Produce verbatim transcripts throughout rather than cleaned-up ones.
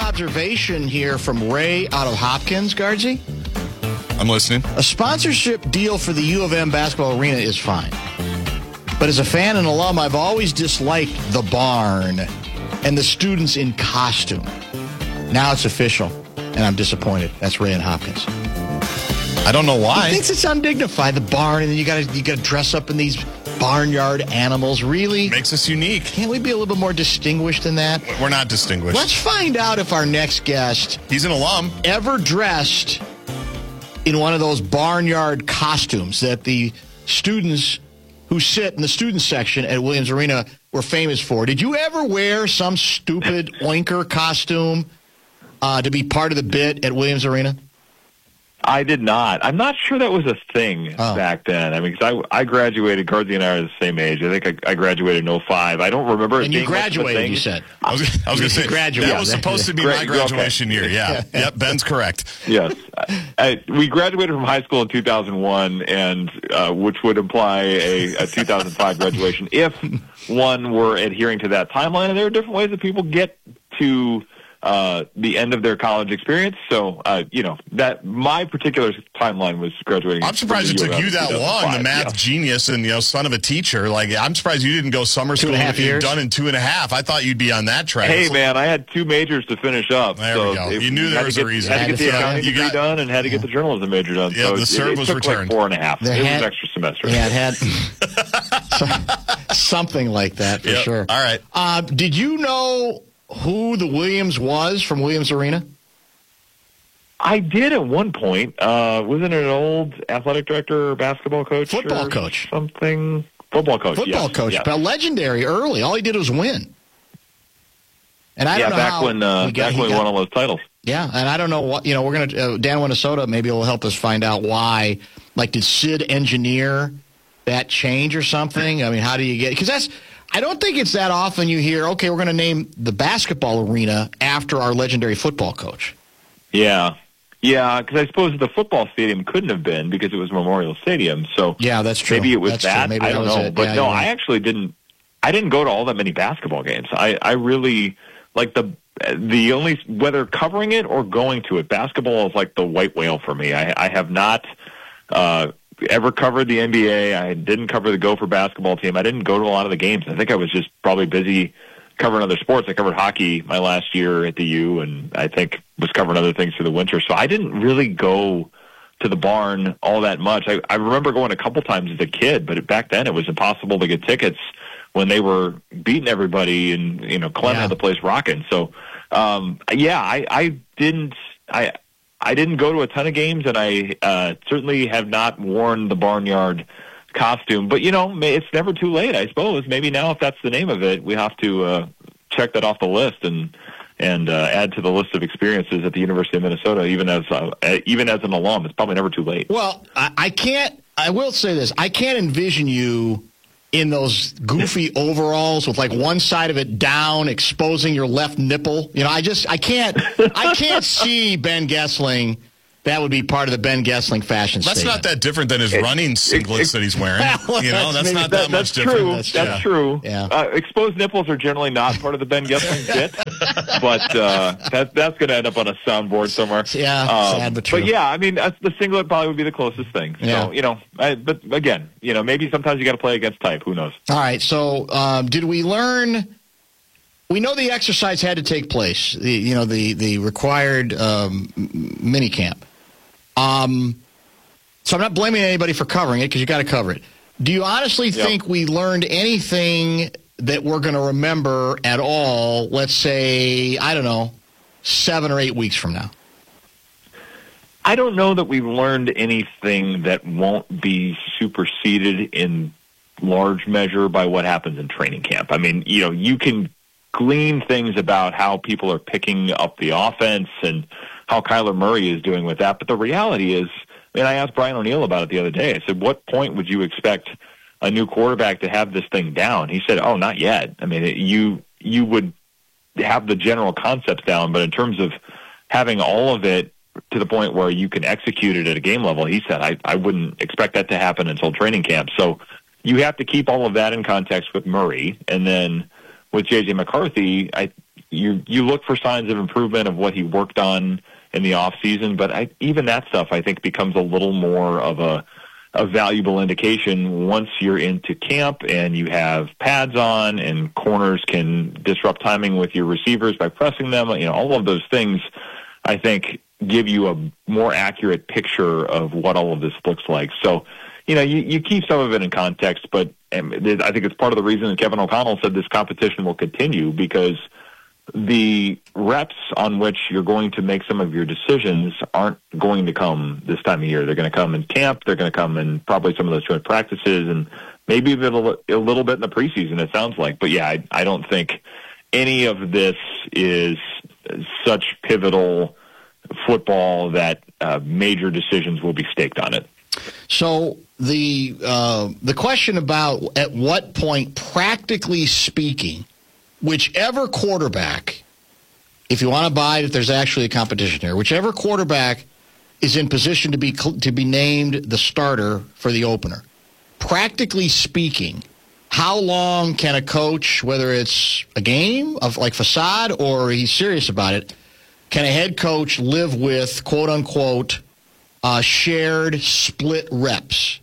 observation here from Ray out of Hopkins, Guardsy. I'm listening. A sponsorship deal for the U of M basketball arena is fine. But as a fan and alum, I've always disliked the barn and the students in costume. Now it's official, and I'm disappointed. That's Ray in Hopkins. I don't know why. He thinks it's undignified, the barn, and then you got to you got to dress up in these barnyard animals. Really? Makes us unique. Can't we be a little bit more distinguished than that? We're not distinguished. Let's find out if our next guest... He's an alum. ...ever dressed in one of those barnyard costumes that the students who sit in the student section at Williams Arena were famous for. Did you ever wear some stupid oinker costume uh, to be part of the bit at Williams Arena? I did not. I'm not sure that was a thing oh. back then. I mean, because I, I graduated, Guardsy and I are the same age. I think I, I graduated in oh five. I don't remember it And being you graduated, you said. I was, I was going to say, graduated. that was supposed to be Gra- my graduation okay. year. Yeah. Yep, Ben's correct. Yes. I, I, we graduated from high school in two thousand one, and uh, which would imply a, a two thousand five graduation if one were adhering to that timeline. And there are different ways that people get to uh, the end of their college experience. So, uh, you know, that my particular timeline was graduating. I'm surprised it took you that long, the math yeah. genius and, you know, son of a teacher. Like, I'm surprised you didn't go summer Two school and a half years. done in two and a half. I thought you'd be on that track. Hey, It's man, I had two majors to finish up. There so we go. if- You knew there had was to a get, reason. Had to Had get to the fill accounting in. You degree got- done and had to get the journalism major done. Yeah, so the it, cert it was took returned. like four and a half. There it had- was extra semester. Yeah, it had something like that for Yep. sure. All right. Uh, did you know who the Williams was from Williams Arena? I did at one point. Uh, wasn't it an old athletic director or basketball coach? Football or coach. Something. Football coach. Football yes, coach, yes. but legendary early. All he did was win. And I yeah, don't know back how when uh, he got- back he when we got- won all those titles. Yeah, and I don't know what, you know, we're going to, uh, Dan Minnesota maybe will help us find out why. Like, did Sid engineer that change or something? I mean, how do you get, because that's, I don't think it's that often you hear, okay, we're going to name the basketball arena after our legendary football coach. Yeah. Yeah, because I suppose the football stadium couldn't have been because it was Memorial Stadium. So Yeah, that's true. maybe it was That's true. that. Maybe I that don't was know. it. But Yeah, no, you're I right. actually didn't. I didn't go to all that many basketball games. I, I really like the the only whether covering it or going to it. Basketball is like the white whale for me. I, I have not uh, ever covered the N B A. I didn't cover the Gopher basketball team. I didn't go to a lot of the games. I think I was just probably busy covering other sports. I covered hockey my last year at the U, and I think was covering other things through the winter. So I didn't really go to the barn all that much. I, I remember going a couple times as a kid, but back then it was impossible to get tickets when they were beating everybody, and you know Clem Yeah. had the place rocking. So um, yeah, I, I didn't. I I didn't go to a ton of games, and I uh, certainly have not worn the barnyard costume. But, you know, may- it's never too late, I suppose. Maybe now, if that's the name of it, we have to uh, check that off the list and and uh, add to the list of experiences at the University of Minnesota, even as uh, even as an alum. It's probably never too late. Well, I, I can't, I will say this. I can't envision you in those goofy overalls with like one side of it down, exposing your left nipple. You know, I just, I can't, I can't see Ben Gessling. That would be part of the Ben Gessling fashion That's statement. not that different than his It- running singlets it- that he's wearing. Well, You know, that's that's maybe- not That- that, much that's different. true. That's That's, true. true. Yeah. Uh, exposed nipples are generally not part of the Ben Gessling bit, but uh, that, that's going to end up on a soundboard somewhere. Yeah, Um, sad but true. But yeah, I mean, that's, the singlet probably would be the closest thing. So, Yeah. you know, I, but again, you know, maybe sometimes you got to play against type. Who knows? All right, so um, did we learn? We know the exercise had to take place. The you know the the required um, mini camp. Um, so I'm not blaming anybody for covering it because you got to cover it. Do you honestly Yep. think we learned anything that we're going to remember at all? Let's say I don't know, seven or eight weeks from now. I don't know that we've learned anything that won't be superseded in large measure by what happens in training camp. I mean, you know, you can glean things about how people are picking up the offense and how Kyler Murray is doing with that. But the reality is, I mean, I asked Brian O'Neill about it the other day. I said, what point would you expect a new quarterback to have this thing down? He said, oh, not yet. I mean, it, you you would have the general concepts down, but in terms of having all of it to the point where you can execute it at a game level, he said, I, I wouldn't expect that to happen until training camp. So you have to keep all of that in context with Murray. And then with J J McCarthy, I you you look for signs of improvement of what he worked on in the off season, but I, even that stuff I think becomes a little more of a a valuable indication once you're into camp and you have pads on and corners can disrupt timing with your receivers by pressing them. You know, all of those things I think give you a more accurate picture of what all of this looks like. So, you know, you, you keep some of it in context, but um, I think it's part of the reason that Kevin O'Connell said this competition will continue, because the reps on which you're going to make some of your decisions aren't going to come this time of year. They're going to come in camp. They're going to come in probably some of those joint practices and maybe a little, a little bit in the preseason, it sounds like. But, yeah, I, I don't think any of this is such pivotal football that uh, major decisions will be staked on it. So the uh, the question about at what point, practically speaking, whichever quarterback, if you want to buy it, if there's actually a competition here, whichever quarterback is in position to be to be named the starter for the opener, practically speaking, how long can a coach, whether it's a game of like facade or he's serious about it, can a head coach live with, quote unquote, uh, shared split reps?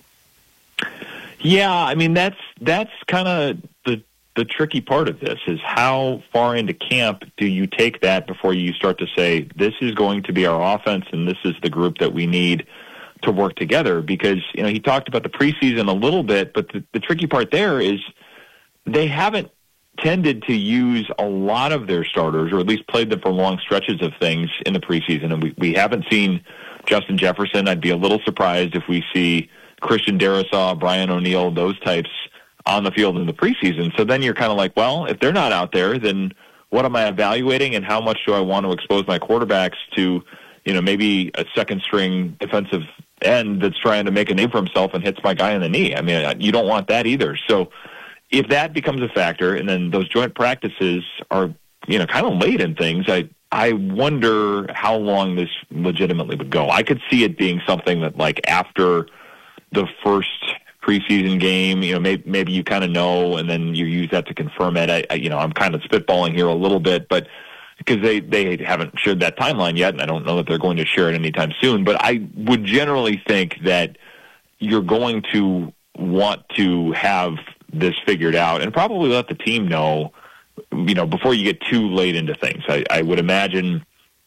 Yeah, I mean that's that's kind of the the tricky part of this, is how far into camp do you take that before you start to say, this is going to be our offense and this is the group that we need to work together? Because, you know, he talked about the preseason a little bit, but the, the tricky part there is they haven't tended to use a lot of their starters, or at least played them for long stretches of things in the preseason. And we, we haven't seen Justin Jefferson. I'd be a little surprised if we see Christian Darrisaw, Brian O'Neill, those types on the field in the preseason. So then you're kind of like, well, if they're not out there, then what am I evaluating, and how much do I want to expose my quarterbacks to, you know, maybe a second string defensive end that's trying to make a name for himself and hits my guy in the knee? I mean, you don't want that either. So if that becomes a factor, and then those joint practices are, you know, kind of late in things, I I wonder how long this legitimately would go. I could see it being something that, like, after the first preseason game, you know, maybe, maybe you kind of know, and then you use that to confirm it. I, I, you know, I'm kind of spitballing here a little bit, but because they, they haven't shared that timeline yet, and I don't know that they're going to share it anytime soon. But I would generally think that you're going to want to have this figured out and probably let the team know, you know, before you get too late into things. I, I would imagine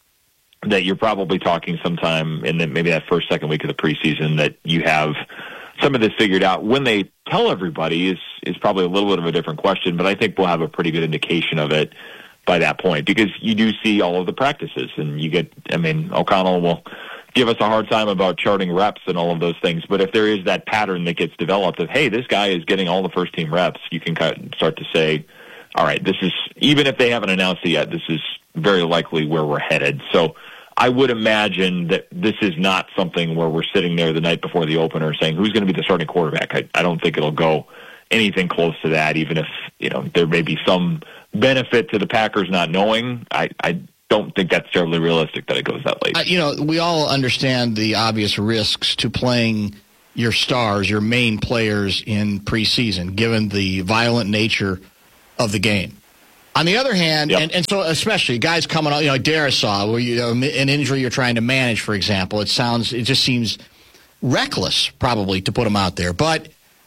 that you're probably talking sometime in the, maybe that first, second week of the preseason that you have some of this figured out. When they tell everybody is is probably a little bit of a different question, but I think we'll have a pretty good indication of it by that point, because you do see all of the practices, and you get, I mean, O'Connell will give us a hard time about charting reps and all of those things, but if there is that pattern that gets developed of, hey, this guy is getting all the first team reps, you can kind of start to say, all right, this is, even if they haven't announced it yet, this is very likely where we're headed. So I would imagine that this is not something where we're sitting there the night before the opener saying, who's going to be the starting quarterback? I, I don't think it'll go anything close to that, even if, you know, there may be some benefit to the Packers not knowing. I, I don't think that's terribly realistic that it goes that late. Uh, you know, we all understand the obvious risks to playing your stars, your main players in preseason, given the violent nature of the game. On the other hand, yep. and, and so especially guys coming out, you know, Darrisaw, where you know, an injury you're trying to manage, for example, it sounds, it just seems reckless probably to put him out there. But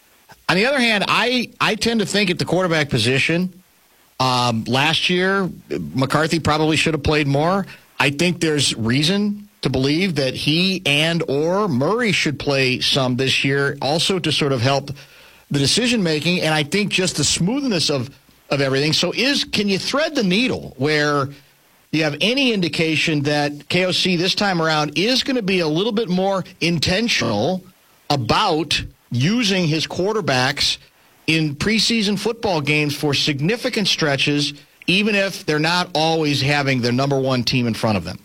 on the other hand, I, I tend to think at the quarterback position, um, last year, McCarthy probably should have played more. I think there's reason to believe that he and or Murray should play some this year also to sort of help the decision-making, and I think just the smoothness of of everything. So is can you thread the needle where you have any indication that K O C this time around is going to be a little bit more intentional about using his quarterbacks in preseason football games for significant stretches, even if they're not always having their number one team in front of them?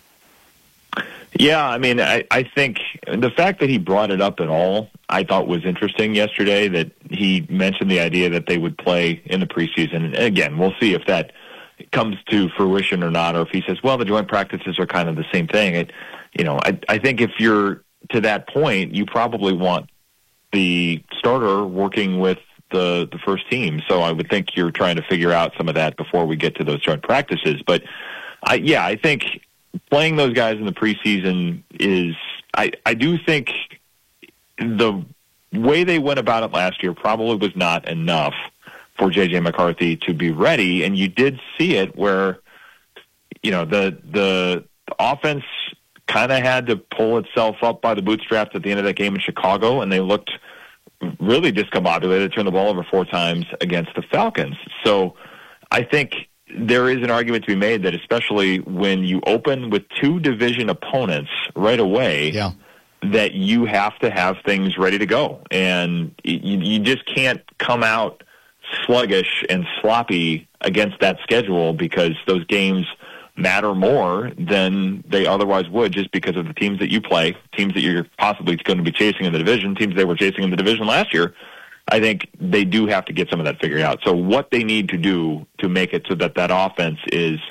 Yeah, I mean, I, I think the fact that he brought it up at all, I thought was interesting yesterday, that he mentioned the idea that they would play in the preseason. And again, we'll see if that comes to fruition or not, or if he says, well, the joint practices are kind of the same thing. It, you know, I, I think if you're to that point, you probably want the starter working with the, the first team. So I would think you're trying to figure out some of that before we get to those joint practices. But, I, yeah, I think playing those guys in the preseason is I, – I do think the way they went about it last year probably was not enough for J J McCarthy to be ready. And you did see it where, you know, the the offense kind of had to pull itself up by the bootstraps at the end of that game in Chicago, and they looked really discombobulated, turned the ball over four times against the Falcons. So I think there is an argument to be made that especially when you open with two division opponents right away, yeah. that you have to have things ready to go. And you, you just can't come out sluggish and sloppy against that schedule because those games matter more than they otherwise would just because of the teams that you play, teams that you're possibly going to be chasing in the division, teams they were chasing in the division last year. I think they do have to get some of that figured out. So what they need to do to make it so that that offense is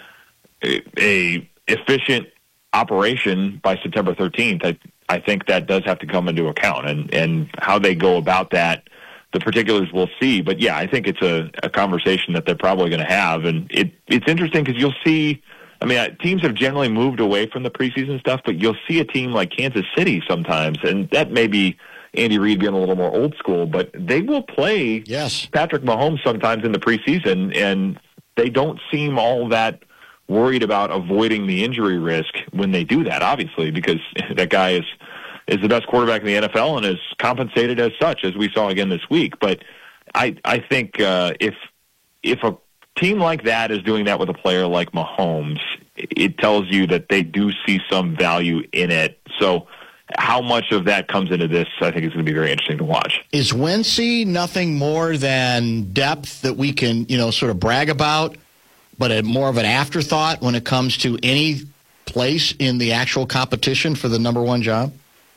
a, a efficient operation by September thirteenth, I, I think that does have to come into account. And, and how they go about that, the particulars we'll see. But, yeah, I think it's a, a conversation that they're probably going to have. And it, it's interesting because you'll see – I mean, teams have generally moved away from the preseason stuff, but you'll see a team like Kansas City sometimes, and that may be Andy Reid being a little more old school, but they will play yes. Patrick Mahomes sometimes in the preseason, and they don't seem all that worried about avoiding the injury risk when they do that, obviously, because that guy is – is the best quarterback in the N F L and is compensated as such, as we saw again this week. But I I think uh, if if a team like that is doing that with a player like Mahomes, it tells you that they do see some value in it. So how much of that comes into this, I think, is going to be very interesting to watch. Is Wentzy nothing more than depth that we can, you know, sort of brag about, but a, more of an afterthought when it comes to any place in the actual competition for the number one job?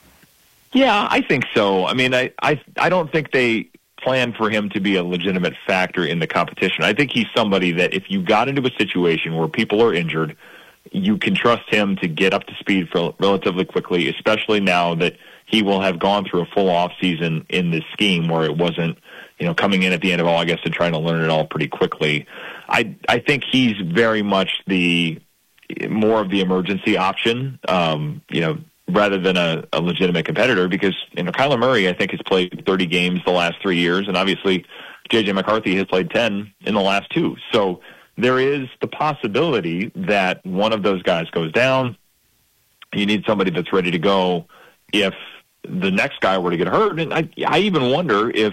Yeah, I think so. I mean, I, I I don't think they plan for him to be a legitimate factor in the competition. I think he's somebody that if you got into a situation where people are injured, you can trust him to get up to speed for relatively quickly, especially now that he will have gone through a full off season in this scheme where it wasn't, you know, coming in at the end of August and trying to learn it all pretty quickly. I I think he's very much the more of the emergency option. Um, you know. rather than a, a legitimate competitor because, you know, Kyler Murray, I think, has played thirty games the last three years, and obviously J J McCarthy has played ten in the last two. So there is the possibility that one of those guys goes down. You need somebody that's ready to go if the next guy were to get hurt. And I, I even wonder if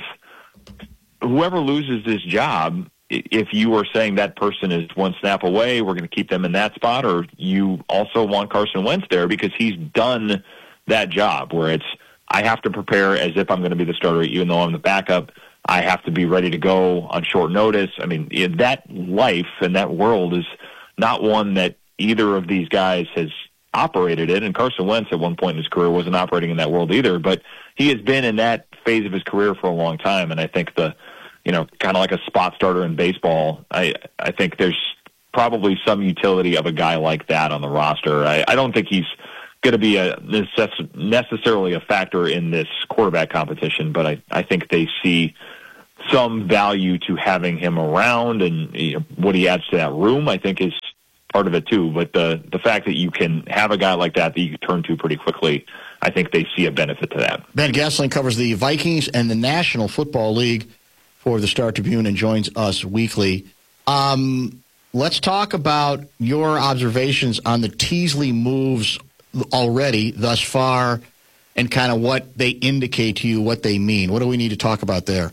whoever loses this job, if you are saying that person is one snap away, we're going to keep them in that spot, or you also want Carson Wentz there because he's done that job where it's, I have to prepare as if I'm going to be the starter, even though I'm the backup. I have to be ready to go on short notice. I mean, that life and that world is not one that either of these guys has operated in, and Carson Wentz at one point in his career wasn't operating in that world either, but he has been in that phase of his career for a long time, and I think the you know, kind of like a spot starter in baseball, I I think there's probably some utility of a guy like that on the roster. I, I don't think he's going to be a necess- necessarily a factor in this quarterback competition, but I, I think they see some value to having him around, and you know, what he adds to that room, I think, is part of it too. But the the fact that you can have a guy like that that you can turn to pretty quickly, I think they see a benefit to that. Ben Goessling covers the Vikings and the National Football League for the Star Tribune and joins us weekly. Um, let's talk about your observations on the Teasley moves already thus far and kind of what they indicate to you, what they mean. What do we need to talk about there?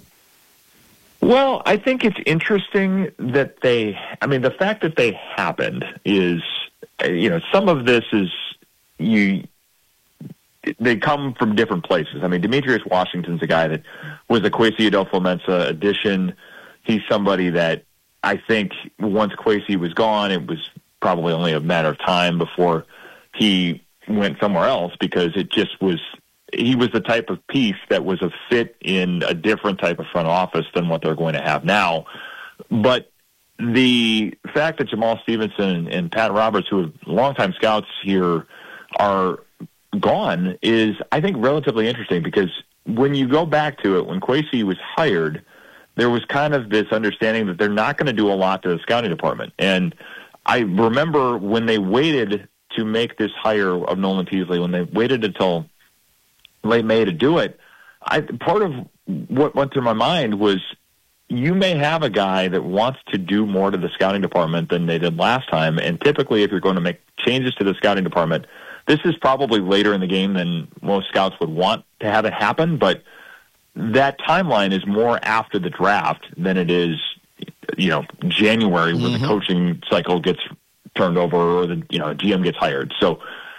Well, I think it's interesting that they, I mean, the fact that they happened is, you know, some of this is you, they come from different places. I mean, Demetrius Washington's a guy that was a Kwesi Adolfo-Mensah addition. He's somebody that I think once Kwesi was gone, it was probably only a matter of time before he went somewhere else because it just was, he was the type of piece that was a fit in a different type of front office than what they're going to have now. But the fact that Jamal Stevenson and, and Pat Roberts, who are longtime scouts here, are gone is, I think, relatively interesting because when you go back to it, when Kwesi was hired, there was kind of this understanding that they're not going to do a lot to the scouting department. And I remember when they waited to make this hire of Nolan Teasley, when they waited until late May to do it, I, part of what went through my mind was, you may have a guy that wants to do more to the scouting department than they did last time, and typically if you're going to make changes to the scouting department, this is probably later in the game than most scouts would want to have it happen, but that timeline is more after the draft than it is, you know, January when mm-hmm. the coaching cycle gets turned over or the, you know, G M gets hired. So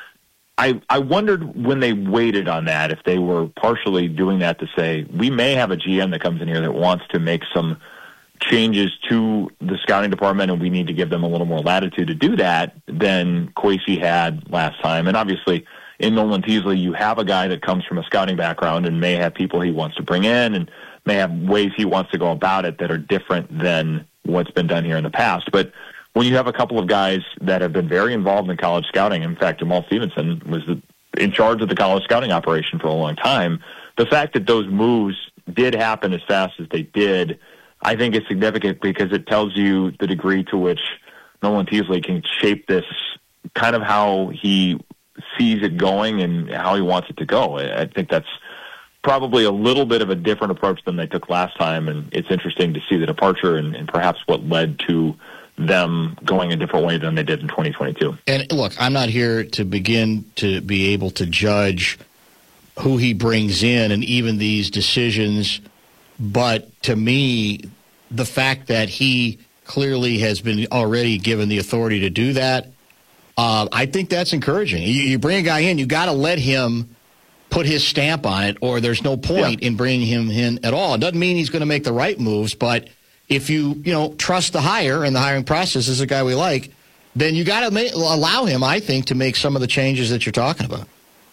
I, I wondered when they waited on that if they were partially doing that to say, we may have a G M that comes in here that wants to make some changes to the scouting department, and we need to give them a little more latitude to do that than Kwesi had last time. And obviously, in Nolan Teasley, you have a guy that comes from a scouting background and may have people he wants to bring in and may have ways he wants to go about it that are different than what's been done here in the past. But when you have a couple of guys that have been very involved in college scouting, in fact, Jamal Stevenson was the, in charge of the college scouting operation for a long time, the fact that those moves did happen as fast as they did, I think is significant because it tells you the degree to which Nolan Teasley can shape this kind of how he sees it going and how he wants it to go. I think that's probably a little bit of a different approach than they took last time, and it's interesting to see the departure and, and perhaps what led to them going a different way than they did in twenty twenty-two. And look, I'm not here to begin to be able to judge who he brings in and even these decisions, but to me, the fact that he clearly has been already given the authority to do that, uh, I think that's encouraging. You, you bring a guy in, you got to let him put his stamp on it, or there's no point yeah. in bringing him in at all. It doesn't mean he's going to make the right moves, but if you, you know, trust the hire and the hiring process is a guy we like, then you got to allow him, I think, to make some of the changes that you're talking about.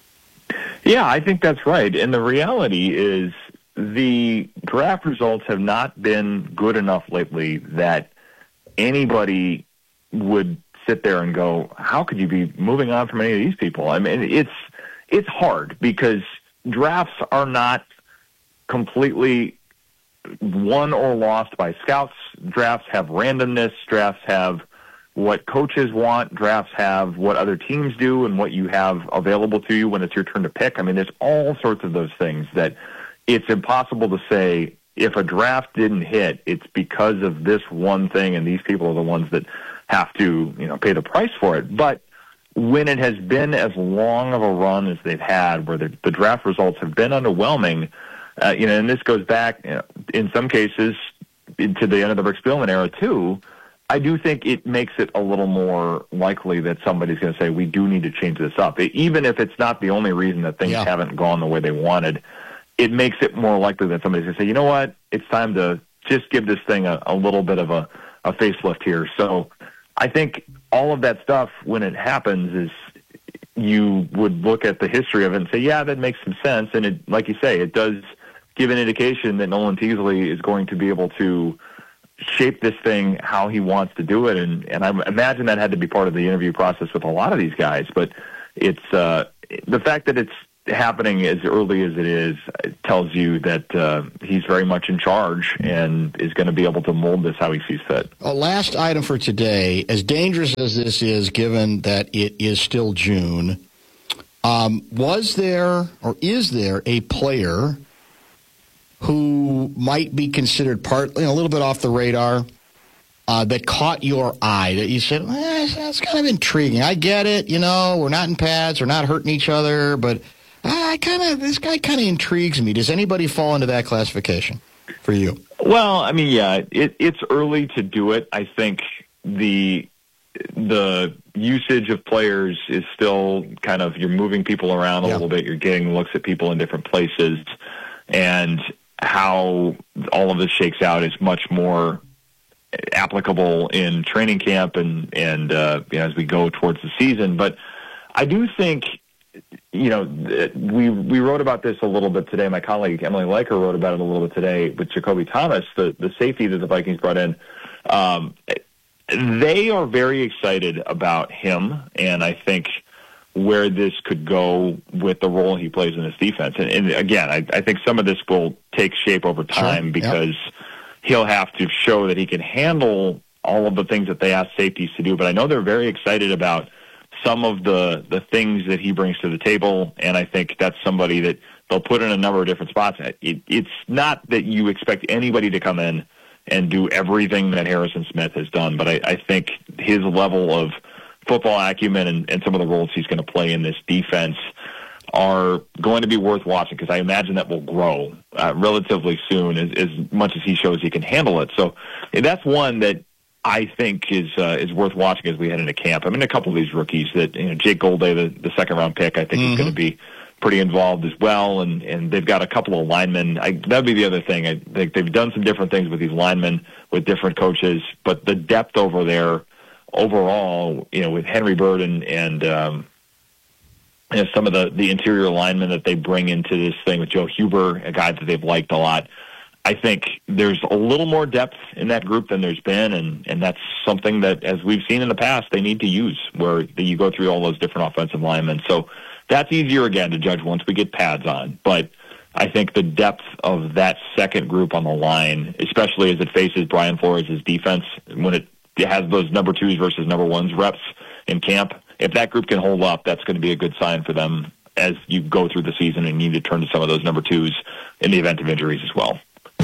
Yeah, I think that's right. And the reality is the draft results have not been good enough lately that anybody would sit there and go, how could you be moving on from any of these people? I mean, it's it's hard because drafts are not completely won or lost by scouts. Drafts have randomness. Drafts have what coaches want. Drafts have what other teams do and what you have available to you when it's your turn to pick. I mean, there's all sorts of those things that it's impossible to say if a draft didn't hit, it's because of this one thing and these people are the ones that have to, you know, pay the price for it. But when it has been as long of a run as they've had, where the, the draft results have been underwhelming, uh, you know, and this goes back, you know, in some cases to the end of the Rick Spielman era too, I do think it makes it a little more likely that somebody's going to say, we do need to change this up. Even if it's not the only reason that things yeah. haven't gone the way they wanted, it makes it more likely that somebody's going to say, you know what, it's time to just give this thing a, a little bit of a, a facelift here. So I think all of that stuff, when it happens, is you would look at the history of it and say, yeah, that makes some sense. And it, like you say, it does give an indication that Nolan Teasley is going to be able to shape this thing how he wants to do it. And, and I imagine that had to be part of the interview process with a lot of these guys. But it's uh, the fact that it's happening as early as it is, it tells you that uh, he's very much in charge and is going to be able to mold this how he sees fit. Uh, last item for today, as dangerous as this is, given that it is still June, um, was there or is there a player who might be considered partly, you know, a little bit off the radar, uh, that caught your eye, that you said, eh, that's kind of intriguing. I get it, you know, we're not in pads, we're not hurting each other, but I kind of this guy kind of intrigues me. Does anybody fall into that classification for you? Well, I mean, yeah, it, it's early to do it. I think the the usage of players is still kind of, you're moving people around a yeah. little bit. You're getting looks at people in different places, and how all of this shakes out is much more applicable in training camp and and uh, you know, as we go towards the season. But I do think, you know, we we wrote about this a little bit today. My colleague Emily Leiker wrote about it a little bit today with Jacoby Thomas, the, the safety that the Vikings brought in. Um, they are very excited about him, and I think where this could go with the role he plays in this defense. And, and again, I, I think some of this will take shape over time sure. because, he'll have to show that he can handle all of the things that they ask safeties to do. But I know they're very excited about some of the, the things that he brings to the table, and I think that's somebody that they'll put in a number of different spots. It, it's not that you expect anybody to come in and do everything that Harrison Smith has done, but I, I think his level of football acumen and, and some of the roles he's going to play in this defense are going to be worth watching, because I imagine that will grow uh, relatively soon as, as much as he shows he can handle it. So that's one that I think is uh, is worth watching as we head into camp. I mean, a couple of these rookies that, you know, Jake Golday, the, the second round pick, I think mm-hmm. is going to be pretty involved as well, and, and they've got a couple of linemen. I, that'd be the other thing. I think they've done some different things with these linemen, with different coaches, but the depth over there overall, you know, with Henry Bird and, and um, you know, some of the, the interior linemen that they bring into this thing with Joe Huber, a guy that they've liked a lot. I think there's a little more depth in that group than there's been, and, and that's something that, as we've seen in the past, they need to use, where you go through all those different offensive linemen. So that's easier, again, to judge once we get pads on. But I think the depth of that second group on the line, especially as it faces Brian Flores' defense, when it has those number twos versus number ones reps in camp, if that group can hold up, that's going to be a good sign for them as you go through the season and need to turn to some of those number twos in the event of injuries as well.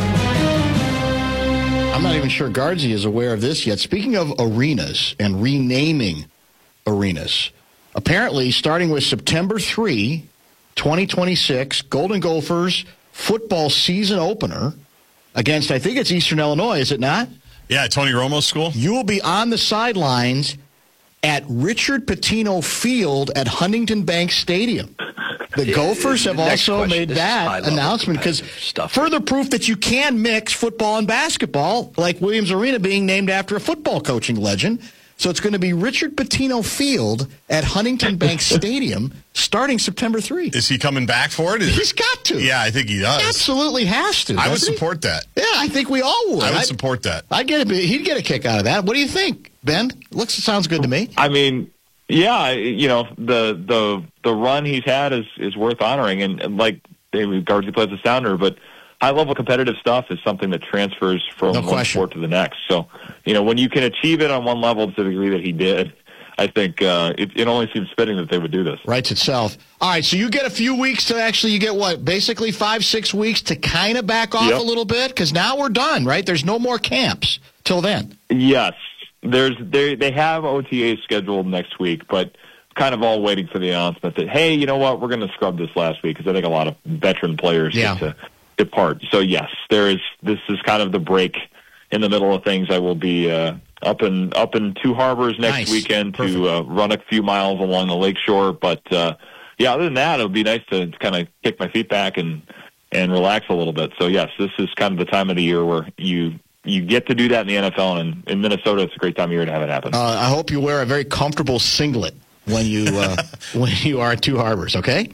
I'm not even sure Guardsy is aware of this yet. Speaking of arenas and renaming arenas, apparently starting with September third, twenty twenty-six, Golden Gophers football season opener against, I think it's Eastern Illinois, is it not? Yeah, Tony Romo's school. You will be on the sidelines at Richard Pitino Field at Huntington Bank Stadium. The Gophers have also question. made This that announcement, because further proof that you can mix football and basketball, like Williams Arena being named after a football coaching legend. So it's going to be Richard Pitino Field at Huntington Bank Stadium starting September third. Is he coming back for it? Is He's got to. Yeah, I think he does. Absolutely has to. I would he? support that. Yeah, I think we all would. I would I'd, support that. I'd get a, he'd get a kick out of that. What do you think, Ben? Looks sounds good to me. I mean, yeah, you know, the the the run he's had is, is worth honoring, and, and like David Guardsy plays a sounder, but high-level competitive stuff is something that transfers from no one question. sport to the next. So, you know, when you can achieve it on one level to the degree that he did, I think uh, it, it only seems fitting that they would do this. Writes itself. All right, so you get a few weeks to actually, you get what, basically five, six weeks to kind of back off yep. a little bit? Because now we're done, right? There's no more camps till then. Yes. There's they They have O T As scheduled next week, but kind of all waiting for the announcement that, hey, you know what, we're going to scrub this last week, because I think a lot of veteran players yeah. get to depart. So, yes, there is. This is kind of the break in the middle of things. I will be uh, up in up in Two Harbors next nice. weekend Perfect. to uh, run a few miles along the lakeshore. But, uh, yeah, other than that, it would be nice to kind of kick my feet back and, and relax a little bit. So, yes, this is kind of the time of the year where you you get to do that in the N F L, and in Minnesota, it's a great time of year to have it happen. Uh, I hope you wear a very comfortable singlet when you uh, when you are at Two Harbors, okay?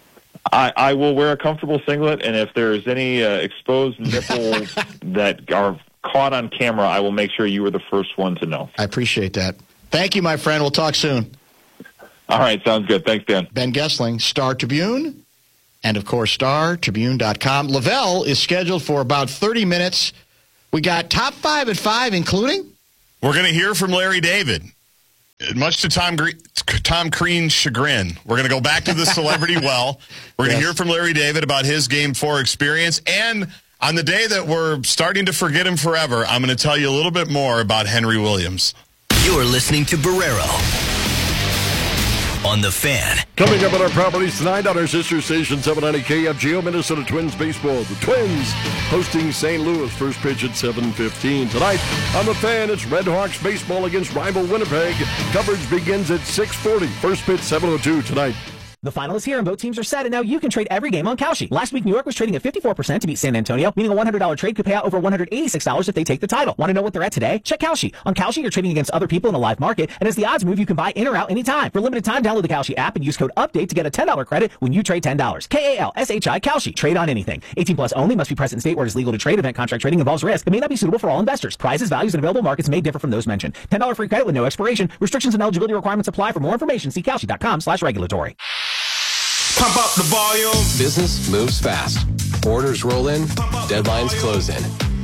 I, I will wear a comfortable singlet, and if there's any uh, exposed nipples that are caught on camera, I will make sure you are the first one to know. I appreciate that. Thank you, my friend. We'll talk soon. All right, sounds good. Thanks, Dan. Ben Goessling, Star Tribune, and, of course, star tribune dot com. Lavelle is scheduled for about thirty minutes. We got top five at five, including? We're going to hear from Larry David. Much to Tom Gre- Tom Crean's chagrin, we're going to go back to the celebrity well. We're going to yes. hear from Larry David about his Game four experience. And on the day that we're starting to forget him forever, I'm going to tell you a little bit more about Henry Williams. You're listening to Barrero on The Fan. Coming up on our properties tonight on our sister station, seven ninety K F G O, Minnesota Twins baseball. The Twins hosting Saint Louis. First pitch at seven fifteen. Tonight on The Fan, it's Red Hawks baseball against rival Winnipeg. Coverage begins at six forty. First pitch seven oh two tonight. The final is here and both teams are set, and now you can trade every game on Kalshi. Last week, New York was trading at fifty-four percent to beat San Antonio, meaning a one hundred dollars trade could pay out over one hundred eighty-six dollars if they take the title. Want to know what they're at today? Check Kalshi. On Kalshi, you're trading against other people in a live market, and as the odds move, you can buy in or out anytime. For a limited time, download the Kalshi app and use code UPDATE to get a ten dollars credit when you trade ten dollars. K A L S H I, Kalshi. Trade on anything. eighteen plus only, must be present in state where it is legal to trade. Event contract trading involves risk and may not be suitable for all investors. Prizes, values, and available markets may differ from those mentioned. ten dollars free credit with no expiration. Restrictions and eligibility requirements apply. For more information, see Kalshi dot com slash regulatory. Pump up the volume. Business moves fast. Orders roll in, deadlines close in.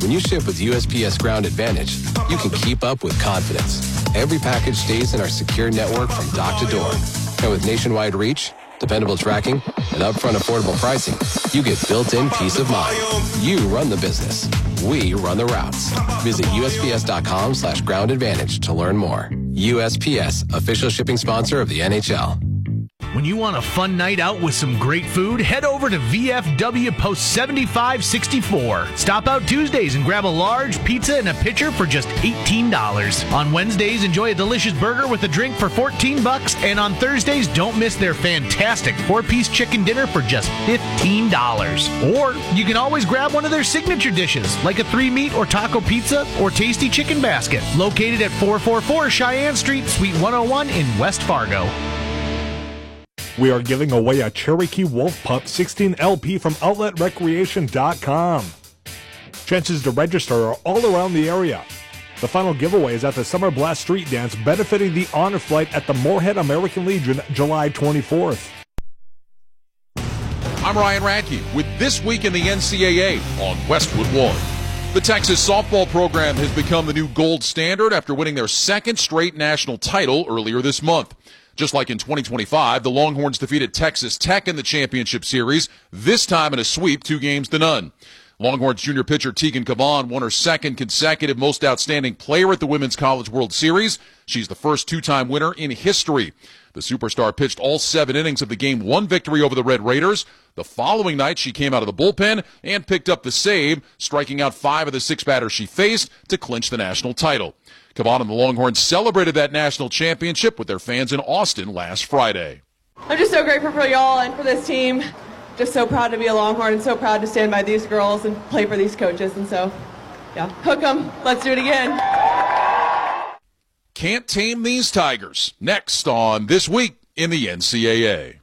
When you ship with U S P S Ground Advantage, you can keep up with confidence. Every package stays in our secure network from dock to door. And with nationwide reach, dependable tracking, and upfront affordable pricing, you get built-in peace of mind. You run the business. We run the routes. Visit U S P S dot com slash ground advantage to learn more. U S P S, official shipping sponsor of the N H L. When you want a fun night out with some great food, head over to V F W Post seventy-five sixty-four. Stop out Tuesdays and grab a large pizza and a pitcher for just eighteen dollars. On Wednesdays, enjoy a delicious burger with a drink for fourteen bucks. And on Thursdays, don't miss their fantastic four-piece chicken dinner for just fifteen dollars. Or you can always grab one of their signature dishes, like a three-meat or taco pizza or tasty chicken basket. Located at four forty-four Cheyenne Street, Suite one oh one in West Fargo. We are giving away a Cherokee Wolf Pup sixteen L P from outlet recreation dot com. Chances to register are all around the area. The final giveaway is at the Summer Blast Street Dance, benefiting the Honor Flight at the Moorhead American Legion, July twenty-fourth. I'm Ryan Radke with This Week in the N C A A on Westwood One. The Texas softball program has become the new gold standard after winning their second straight national title earlier this month. Just like in twenty twenty-five, the Longhorns defeated Texas Tech in the championship series, this time in a sweep, two games to none. Longhorns junior pitcher Tegan Cavan won her second consecutive Most Outstanding Player at the Women's College World Series. She's the first two-time winner in history. The superstar pitched all seven innings of the game one victory over the Red Raiders. The following night, she came out of the bullpen and picked up the save, striking out five of the six batters she faced to clinch the national title. Cavan and the Longhorns celebrated that national championship with their fans in Austin last Friday. I'm just so grateful for y'all and for this team. Just so proud to be a Longhorn and so proud to stand by these girls and play for these coaches. And so, yeah, hook 'em. Let's do it again. Can't tame these Tigers. Next on This Week in the N C A A.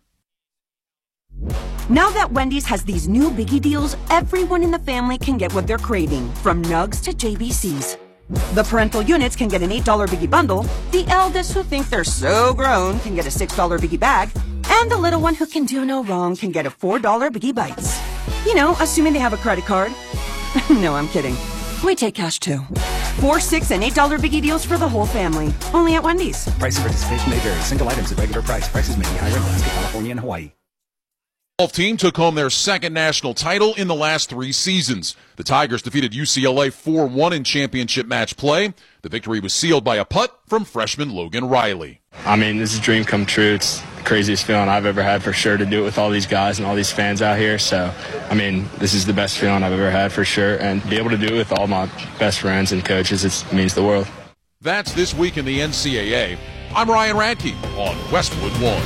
Now that Wendy's has these new biggie deals, everyone in the family can get what they're craving, from nugs to J B Cs. The parental units can get an eight dollar biggie bundle, the eldest who think they're so grown can get a six dollar biggie bag, and the little one who can do no wrong can get a four dollar biggie bites. You know, assuming they have a credit card. No, I'm kidding. We take cash too. Four, six, and eight dollar biggie deals for the whole family. Only at Wendy's. Price and participation may vary. Single items at regular price. Prices may be higher in Alaska, California, and Hawaii. Golf team took home their second national title in the last three seasons. The Tigers defeated U C L A four one in championship match play. The victory was sealed by a putt from freshman Logan Riley. I mean, this is a dream come true. It's the craziest feeling I've ever had for sure to do it with all these guys and all these fans out here. So, I mean, this is the best feeling I've ever had for sure. And be able to do it with all my best friends and coaches, it means the world. That's This Week in the N C A A. I'm Ryan Radke on Westwood One.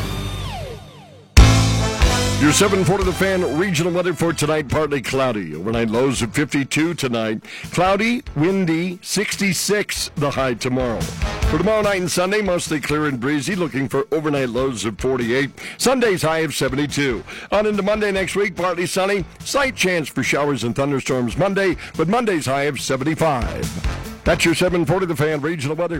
Your seven forty The Fan regional weather for tonight, partly cloudy. Overnight lows of fifty-two tonight. Cloudy, windy, sixty-six the high tomorrow. For tomorrow night and Sunday, mostly clear and breezy, looking for overnight lows of forty-eight. Sunday's high of seventy-two. On into Monday next week, partly sunny. Slight chance for showers and thunderstorms Monday, but Monday's high of seventy-five. That's your seven forty The Fan regional weather.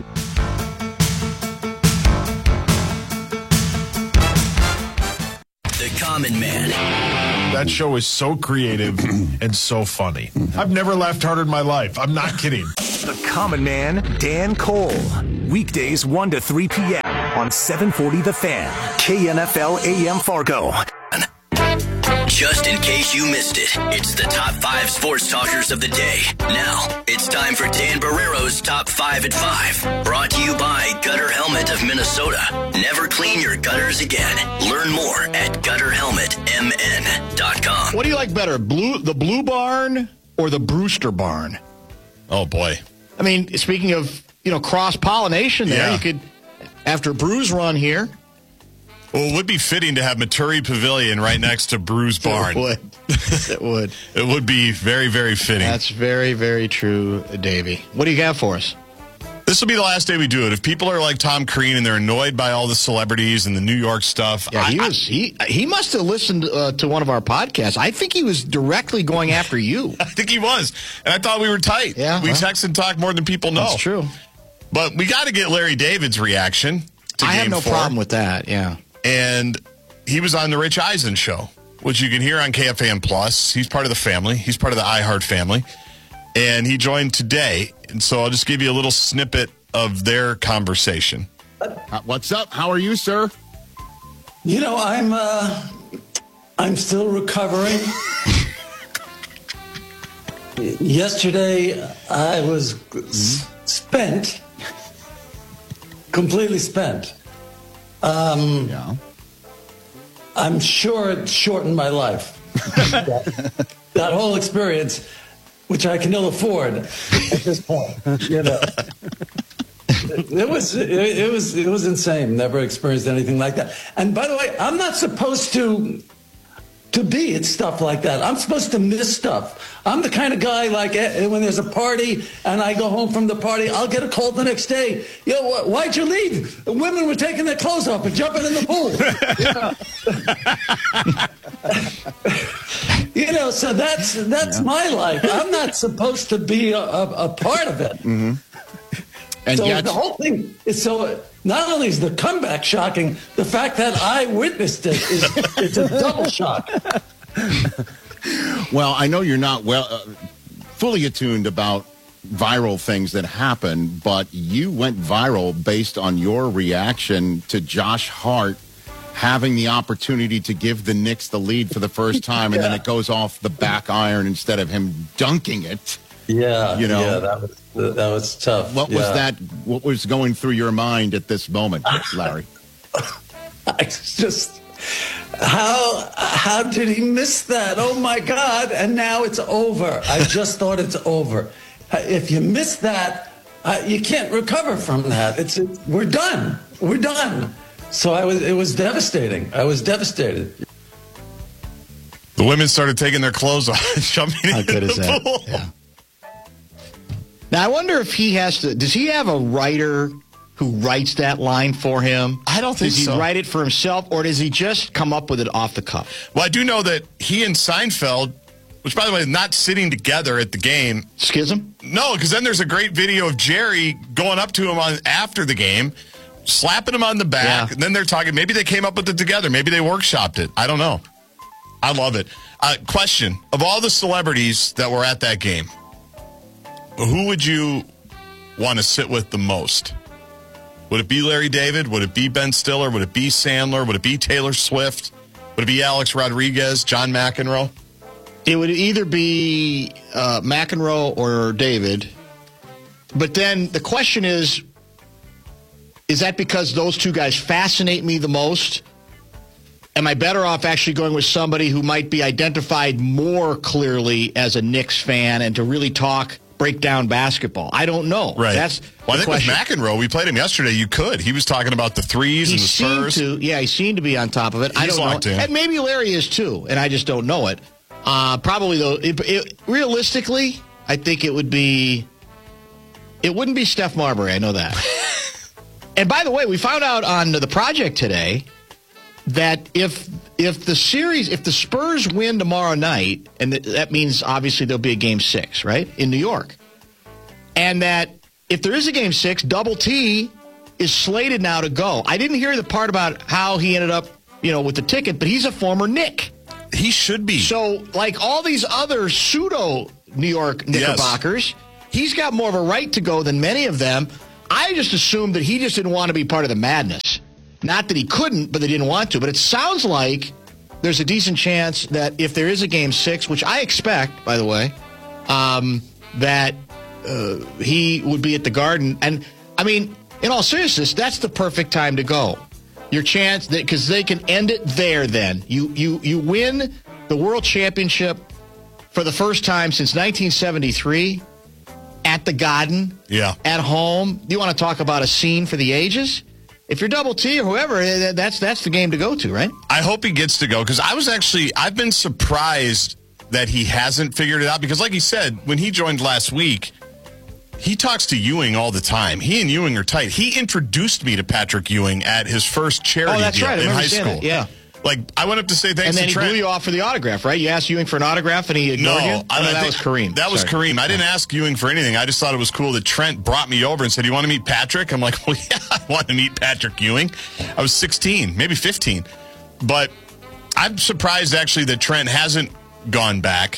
The Common Man. That show is so creative and so funny. I've never laughed harder in my life. I'm not kidding. The Common Man, Dan Cole. Weekdays one to three p.m. on seven forty The Fan. K N F L A M Fargo. Just in case you missed it, it's the top five sports talkers of the day. Now, it's time for Dan Barrero's Top five at five. Brought to you by Gutter Helmet of Minnesota. Never clean your gutters again. Learn more at gutter helmet m n dot com. What do you like better, blue, the Blue Barn or the Brewster Barn? Oh, boy. I mean, speaking of, you know, cross-pollination there, Yeah. you could, after Brew's run here. Well, it would be fitting to have Maturi Pavilion right next to Brew's Barn. It would. It would. It would be very, very fitting. That's very, very true, Davey. What do you got for us? This will be the last day we do it. If people are like Tom Crean and they're annoyed by all the celebrities and the New York stuff. Yeah, he I, was. He he must have listened uh, to one of our podcasts. I think he was directly going after you. I think he was. And I thought we were tight. Yeah, we well, text and talk more than people know. That's true. But we got to get Larry David's reaction to I game have no four. problem with that, yeah. And he was on the Rich Eisen show, which you can hear on K F A N Plus. He's part of the family. He's part of the iHeart family. and he joined today. And so I'll just give you a little snippet of their conversation. Uh, what's up? How are you, sir? You know, I'm uh, I'm still recovering. Yesterday, I was s- spent, completely spent. Um, yeah. I'm sure it shortened my life. that, that whole experience, which I can ill afford at this point. You know, it, it was it, it was it was insane. Never experienced anything like that. And by the way, I'm not supposed to. To be at stuff like that. I'm supposed to miss stuff. I'm the kind of guy like eh, when there's a party and I go home from the party, I'll get a call the next day. Yo, wh- why'd you leave? The women were taking their clothes off and jumping in the pool. You know, you know so that's that's yeah. my life. I'm not supposed to be a, a, a part of it. Mm-hmm. And so yet, the whole thing is so. Not only is the comeback shocking, the fact that I witnessed it is it's a double shock. Well, I know you're not well uh, fully attuned about viral things that happen, but you went viral based on your reaction to Josh Hart having the opportunity to give the Knicks the lead for the first time, yeah. and then it goes off the back iron instead of him dunking it. Yeah, you know, yeah, that was that was tough. What yeah. was that? What was going through your mind at this moment, Larry? I just how how did he miss that? Oh my God! And now it's over. I just thought it's over. If you miss that, uh, you can't recover from that. It's it, we're done. We're done. So I was. It was devastating. I was devastated. The women started taking their clothes off and jumping How into good is the that? pool. Yeah. Now, I wonder if he has to, does he have a writer who writes that line for him? I don't think so. Does he so. write it for himself, or does he just come up with it off the cuff? Well, I do know that he and Seinfeld, which, by the way, is not sitting together at the game. Schism? No, because then there's a great video of Jerry going up to him on after the game, slapping him on the back, Yeah. and then they're talking. Maybe they came up with it together. Maybe they workshopped it. I don't know. I love it. Uh, question, of all the celebrities that were at that game, who would you want to sit with the most? Would it be Larry David? Would it be Ben Stiller? Would it be Sandler? Would it be Taylor Swift? Would it be Alex Rodriguez, John McEnroe? It would either be uh, McEnroe or David. But then the question is, is that because those two guys fascinate me the most? Am I better off actually going with somebody who might be identified more clearly as a Knicks fan and to really talk, break down basketball? I don't know. Right. That's well, I the think question. with McEnroe, we played him yesterday. You could. He was talking about the threes He and the seemed Spurs. to, yeah, he seemed to be on top of it. I He's don't locked know. in. And maybe Larry is too, and I just don't know it. Uh, probably, though, it, it, realistically, I think it would be, it wouldn't be Steph Marbury. I know that. And by the way, we found out on the project today that if if the series, if the Spurs win tomorrow night, and th- that means obviously there'll be a game six, right, in New York, and that if there is a game six, Double T is slated now to go. I didn't hear the part about how he ended up, you know, with the ticket, but he's a former Knick. He should be. So, like all these other pseudo New York Knickerbockers, yes. he's got more of a right to go than many of them. I just assumed that he just didn't want to be part of the madness. Not that he couldn't, but they didn't want to. But it sounds like there's a decent chance that if there is a game six, which I expect, by the way, um, that uh, he would be at the Garden. And, I mean, in all seriousness, that's the perfect time to go. Your chance, that because they can end it there then. You, you, you win the World Championship for the first time since nineteen seventy-three at the Garden, yeah, at home. You want to talk about a scene for the ages? If you're Double T or whoever, that's that's the game to go to, right? I hope he gets to go, because I was actually, I've been surprised that he hasn't figured it out, because like he said, when he joined last week, he talks to Ewing all the time. He and Ewing are tight. He introduced me to Patrick Ewing at his first charity oh, that's deal right. I in high saying school. that. Yeah. Like, I went up to say thanks and then to he Trent. blew you off for the autograph, right? You asked Ewing for an autograph, and he ignored no, you? I, Oh, no, I that think, was Kareem. That was Sorry. Kareem. I didn't ask Ewing for anything. I just thought it was cool that Trent brought me over and said, you want to meet Patrick? I'm like, well, yeah, I want to meet Patrick Ewing. I was sixteen, maybe fifteen. But I'm surprised, actually, that Trent hasn't gone back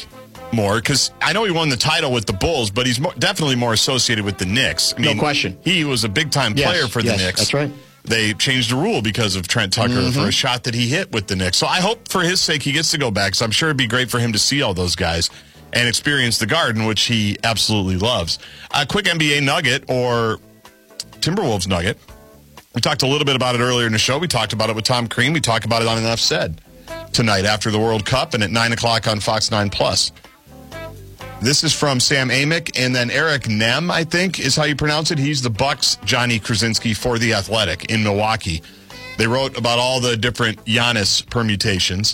more because I know he won the title with the Bulls, but he's more, definitely more associated with the Knicks. I mean, no question. He was a big-time yes, player for the yes, Knicks. That's right. They changed the rule because of Trent Tucker mm-hmm. for a shot that he hit with the Knicks. So I hope for his sake he gets to go back, because I'm sure it'd be great for him to see all those guys and experience the Garden, which he absolutely loves. A quick N B A nugget, or Timberwolves nugget. We talked a little bit about it earlier in the show. We talked about it with Tom Crean. We talked about it on Enough Said tonight after the World Cup and at nine o'clock on Fox nine Plus. This is from Sam Amick, and then Eric Nem, I think, is how you pronounce it. He's the Bucks' Johnny Krasinski for The Athletic in Milwaukee. They wrote about all the different Giannis permutations.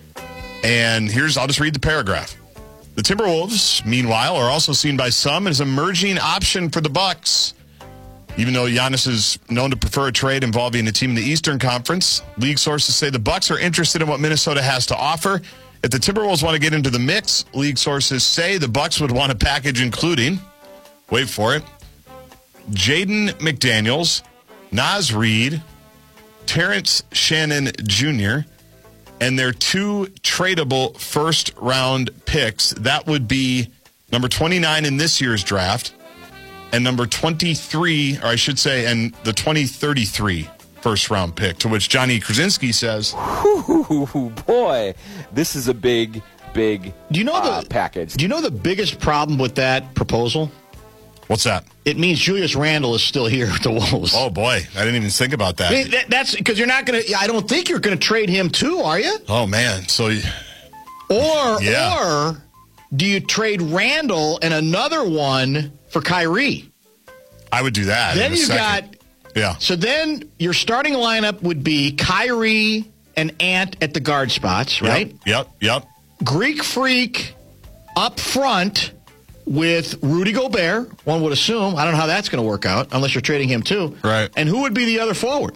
And here's, I'll just read the paragraph. The Timberwolves, meanwhile, are also seen by some as an emerging option for the Bucks. Even though Giannis is known to prefer a trade involving a team in the Eastern Conference, league sources say the Bucks are interested in what Minnesota has to offer. If the Timberwolves want to get into the mix, league sources say the Bucks would want a package including, wait for it, Jaden McDaniels, Naz Reid, Terrence Shannon Junior, and their two tradable first-round picks. That would be number twenty-nine in this year's draft and number twenty-three, or I should say, and the twenty thirty-three first-round pick, to which Johnny Krasinski says, Ooh, boy, this is a big, big do you know uh, the, package. Do you know the biggest problem with that proposal? What's that? It means Julius Randle is still here with the Wolves. Oh, boy. I didn't even think about that. I mean, that that's because you're not going to, I don't think you're going to trade him too, are you? Oh, man. So, Or, yeah. or do you trade Randle and another one for Kyrie? I would do that. Then you got, yeah. So then your starting lineup would be Kyrie and Ant at the guard spots, right? Yep, yep, yep. Greek Freak up front with Rudy Gobert, one would assume. I don't know how that's going to work out unless you're trading him too. Right. And who would be the other forward?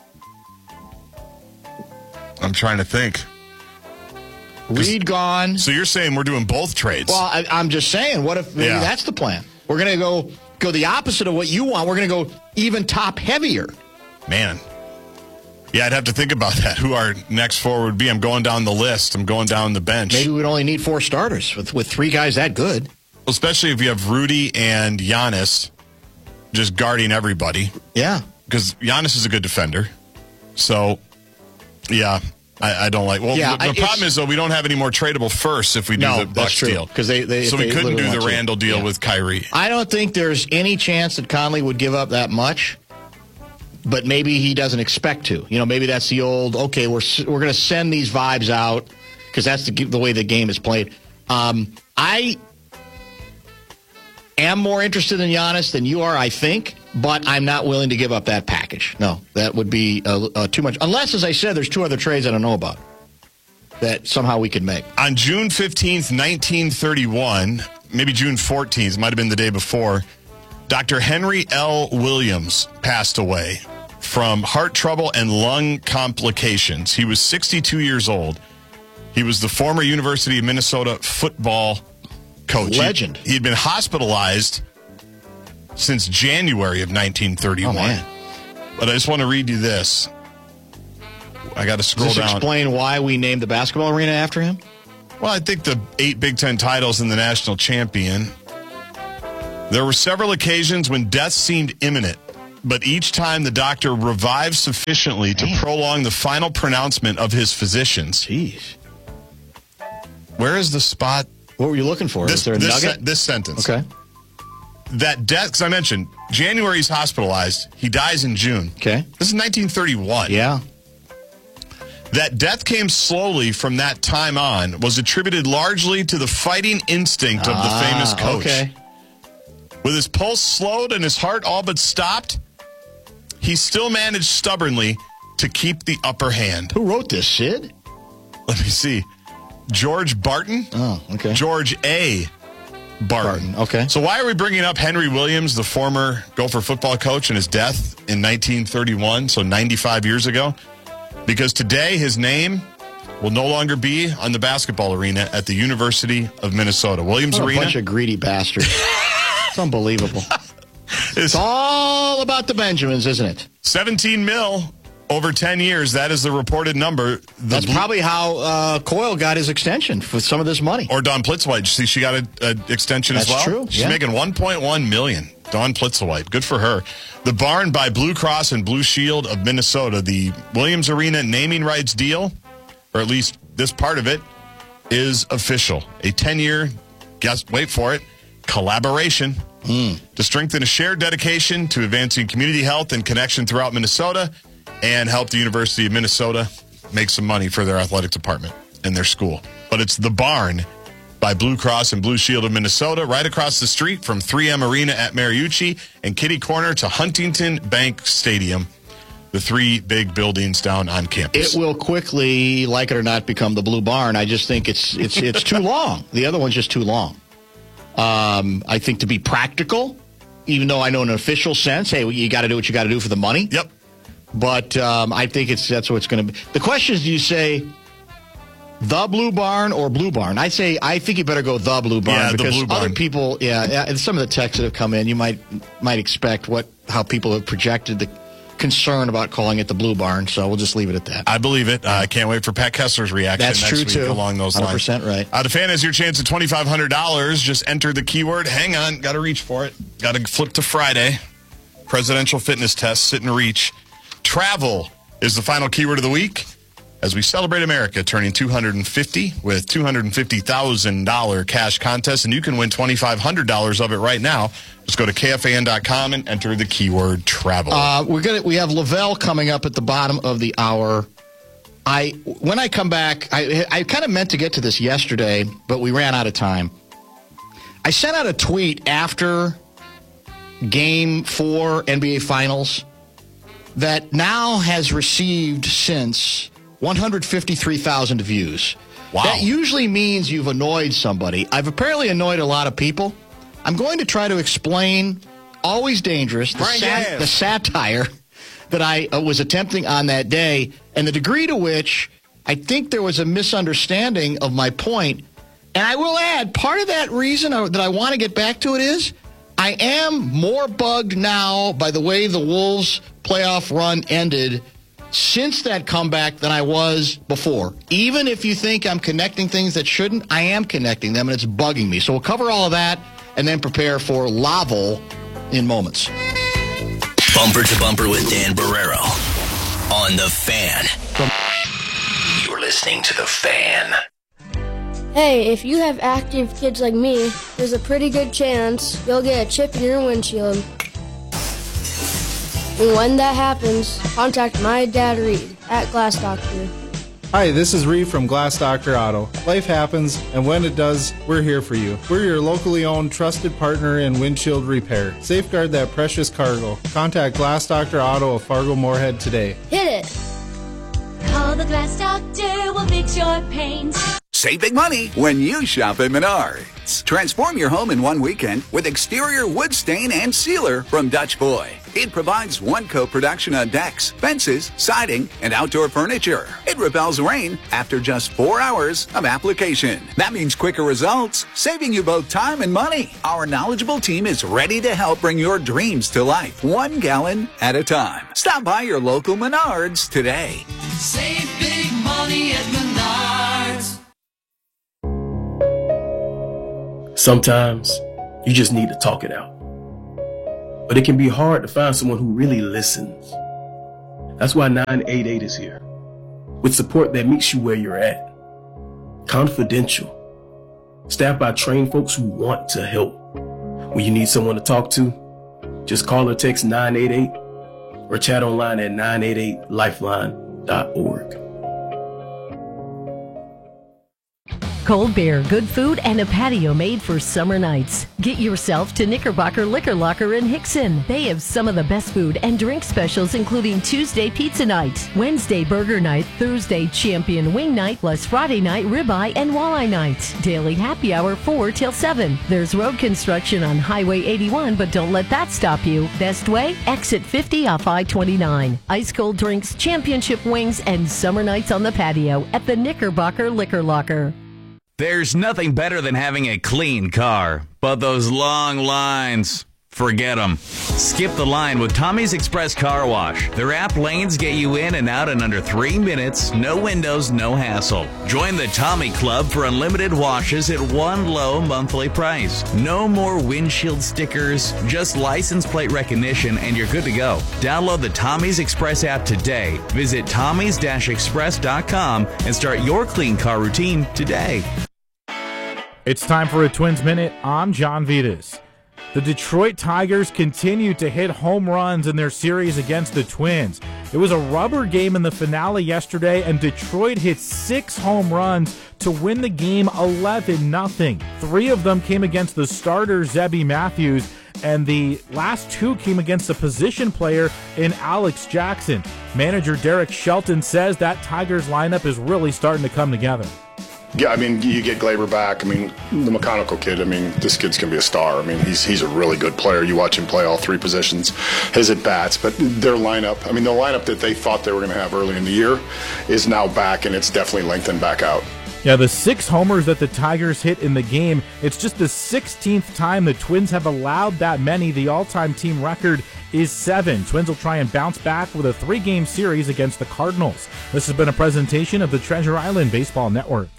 I'm trying to think. Reed gone. So you're saying we're doing both trades? Well, I, I'm just saying, what if maybe Yeah. that's the plan? We're going to go go the opposite of what you want. We're going to go even top heavier. Man. Yeah, I'd have to think about that, who our next forward would be. I'm going down the list. I'm going down the bench. Maybe we'd only need four starters with, with three guys that good. Well, especially if you have Rudy and Giannis just guarding everybody. Yeah. Because Giannis is a good defender. So, yeah, I, I don't like. Well, Yeah, the, the I- problem it's- is, though, we don't have any more tradable firsts if we do No, the that's Bucks true, deal. 'cause they- they- so they we couldn't literally do the want to. Randall deal Yeah. with Kyrie. I don't think there's any chance that Conley would give up that much, but maybe he doesn't expect to. You know, maybe that's the old, okay, we're we're going to send these vibes out because that's the, the way the game is played. Um, I am more interested in Giannis than you are, I think, but I'm not willing to give up that package. No, that would be uh, uh, too much. Unless, as I said, there's two other trades I don't know about that somehow we could make. On June fifteenth, nineteen thirty-one, maybe June fourteenth, might have been the day before, Doctor Henry L. Williams passed away from heart trouble and lung complications. He was sixty-two years old. He was the former University of Minnesota football coach. Legend. He, he'd been hospitalized since January of nineteen thirty-one. Oh, man. But I just want to read you this. I got to scroll Does this down. explain why we named the basketball arena after him? Well, I think the eight Big Ten titles and the national champion. There were several occasions when death seemed imminent, but each time the doctor revived sufficiently to prolong the final pronouncement of his physicians. Jeez. Where is the spot? What were you looking for? This, Is there a this, nugget? sen- this sentence. Okay. That death, because I mentioned, January he's hospitalized. He dies in June. Okay. This is nineteen thirty-one. Yeah. That death came slowly from that time on was attributed largely to the fighting instinct of the Ah, famous coach. Okay. With his pulse slowed and his heart all but stopped, he still managed stubbornly to keep the upper hand. Who wrote this, Sid? Let me see. George Barton? Oh, okay. George A. Barton. Barton, okay. So why are we bringing up Henry Williams, the former Gopher football coach, and his death in nineteen thirty-one, so ninety-five years ago? Because today his name will no longer be on the basketball arena at the University of Minnesota. Williams What a Arena. bunch of greedy bastards. It's unbelievable. It's all about the Benjamins, isn't it? seventeen mil Over ten years, that is the reported number. The That's blue- probably how uh, Coyle got his extension for some of this money. Or Dawn Plitzwhite. See, she got an extension That's as well. True. She's yeah. making one point one million dollars. Dawn Plitzwhite. Good for her. The barn by Blue Cross and Blue Shield of Minnesota. The Williams Arena naming rights deal, or at least this part of it, is official. A ten-year, guess, wait for it, collaboration mm. to strengthen a shared dedication to advancing community health and connection throughout Minnesota and help the University of Minnesota make some money for their athletic department and their school. But it's the barn by Blue Cross and Blue Shield of Minnesota, right across the street from three M Arena at Mariucci and kitty corner to Huntington Bank Stadium, the three big buildings down on campus. It will quickly, like it or not, become the Blue Barn. I just think it's it's it's too long. The other one's just too long. Um, I think to be practical, even though I know in an official sense, hey, you got to do what you got to do for the money. Yep. But um, I think it's that's what it's going to be. The question is, do you say the Blue Barn or Blue Barn? I say I think you better go the Blue Barn yeah, because the Blue Barn. other people, yeah, yeah, and some of the texts that have come in, you might might expect what how people have projected the concern about calling it the Blue Barn. So we'll just leave it at that. I believe it. I uh, can't wait for Pat Kessler's reaction That's next true week too. along those one hundred lines. percent right. Uh, the fan has your chance at twenty-five hundred dollars. Just enter the keyword. Hang on. Got to reach for it. Got to flip to Friday. Presidential fitness test. Sit and reach. Travel is the final keyword of the week as we celebrate America turning two hundred fifty with two hundred fifty thousand dollars cash contest, and you can win twenty-five hundred dollars of it right now. Just go to K F A N dot com and enter the keyword travel. Uh, we're gonna we have Lavelle coming up at the bottom of the hour. I when I come back, I I kind of meant to get to this yesterday, but we ran out of time. I sent out a tweet after Game Four N B A Finals that now has received since one hundred fifty-three thousand views. Wow. That usually means you've annoyed somebody. I've apparently annoyed a lot of people. I'm going to try to explain, always dangerous, the, sat- the satire that I uh, was attempting on that day and the degree to which I think there was a misunderstanding of my point. And I will add, part of that reason that I want to get back to it is I am more bugged now by the way the Wolves playoff run ended since that comeback than I was before. Even if you think I'm connecting things that shouldn't, I am connecting them, and it's bugging me. So we'll cover all of that and then prepare for Laval in moments. Bumper to Bumper with Dan Barrero on The Fan. You're listening to The Fan. Hey, if you have active kids like me, there's a pretty good chance you'll get a chip in your windshield. And when that happens, contact my dad Reed at Glass Doctor. Hi, this is Reed from Glass Doctor Auto. Life happens, and when it does, we're here for you. We're your locally owned, trusted partner in windshield repair. Safeguard that precious cargo. Contact Glass Doctor Auto of Fargo Moorhead today. Hit it! Call the Glass Doctor, we'll fix your paint. Save big money when you shop at Menards. Transform your home in one weekend with exterior wood stain and sealer from Dutch Boy. It provides one-coat production on decks, fences, siding, and outdoor furniture. It repels rain after just four hours of application. That means quicker results, saving you both time and money. Our knowledgeable team is ready to help bring your dreams to life, one gallon at a time. Stop by your local Menards today. Save big money at Menards. Sometimes you just need to talk it out. But it can be hard to find someone who really listens. That's why nine eight eight is here, with support that meets you where you're at. Confidential. Staffed by trained folks who want to help. When you need someone to talk to, just call or text nine eight eight or chat online at nine eight eight lifeline dot org. Cold beer, good food, and a patio made for summer nights. Get yourself to Knickerbocker Liquor Locker in Hickson. They have some of the best food and drink specials, including Tuesday Pizza Night, Wednesday Burger Night, Thursday Champion Wing Night, plus Friday Night Ribeye and Walleye Night. Daily happy hour four till seven. There's road construction on Highway eighty-one, but don't let that stop you. Best way? Exit fifty off I twenty-nine. Ice cold drinks, championship wings, and summer nights on the patio at the Knickerbocker Liquor Locker. There's nothing better than having a clean car, but those long lines, Forget them. Skip the line with Tommy's Express Car Wash. Their app lanes get you in and out in under three minutes. No windows, no hassle. Join the Tommy Club for unlimited washes at one low monthly price. No more windshield stickers, just license plate recognition, and you're good to go. Download the Tommy's Express app today. Visit tommys dash express dot com and start your clean car routine today. It's time for a Twins Minute. I'm John Vitas. The Detroit Tigers continue to hit home runs in their series against the Twins. It was a rubber game in the finale yesterday, and Detroit hit six home runs to win the game eleven nothing. Three of them came against the starter, Zebby Matthews, and the last two came against a position player in Alex Jackson. Manager Derek Shelton says that Tigers lineup is really starting to come together. Yeah, I mean, you get Glaber back. I mean, the mechanical kid, I mean, this kid's going to be a star. I mean, he's he's a really good player. You watch him play all three positions, his at-bats. But their lineup, I mean, the lineup that they thought they were going to have early in the year is now back, and it's definitely lengthened back out. Yeah, the six homers that the Tigers hit in the game, it's just the sixteenth time the Twins have allowed that many. The all-time team record is seven. Twins will try and bounce back with a three-game series against the Cardinals. This has been a presentation of the Treasure Island Baseball Network.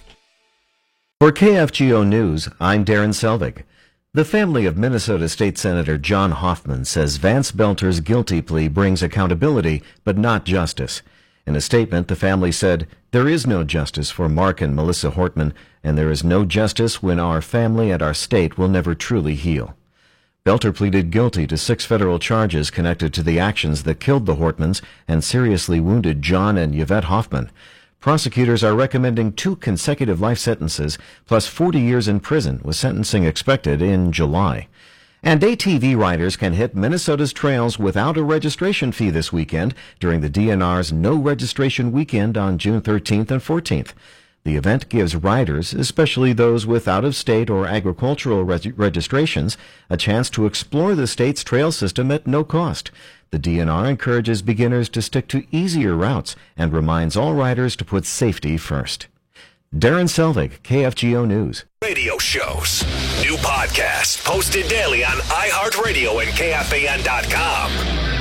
For K F G O News, I'm Darren Selvig. The family of Minnesota State Senator John Hoffman says Vance Belter's guilty plea brings accountability, but not justice. In a statement, the family said, "There is no justice for Mark and Melissa Hortman, and there is no justice when our family and our state will never truly heal." Belter pleaded guilty to six federal charges connected to the actions that killed the Hortmans and seriously wounded John and Yvette Hoffman. Prosecutors are recommending two consecutive life sentences plus forty years in prison, with sentencing expected in July. And A T V riders can hit Minnesota's trails without a registration fee this weekend during the D N R's No Registration Weekend on June thirteenth and fourteenth. The event gives riders, especially those with out-of-state or agricultural reg- registrations, a chance to explore the state's trail system at no cost. The D N R encourages beginners to stick to easier routes and reminds all riders to put safety first. Darren Selvig, K F G O News. Radio shows. New podcasts posted daily on iHeartRadio and K F A N dot com.